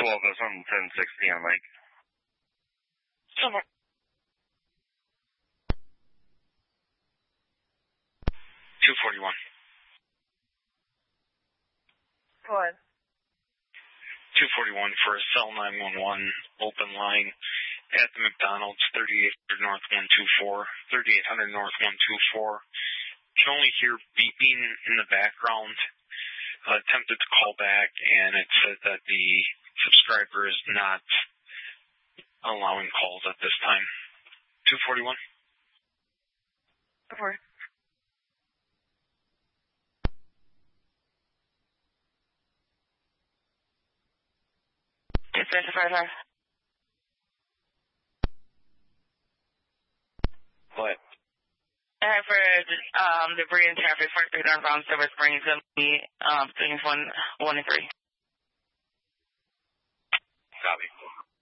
12, that's on 1060 on Lake. Summer. 241. Go ahead. 241 for a cell 911 open line at the McDonald's, 3800 North 124, 3800 North 124. Can only hear beeping in the background. Attempted to call back, and it said that the subscriber is not allowing calls at this time. 241. Over. Dispatcher. What? For debris and traffic, 43 northbound Silver Springs, things 1 and 3. Copy.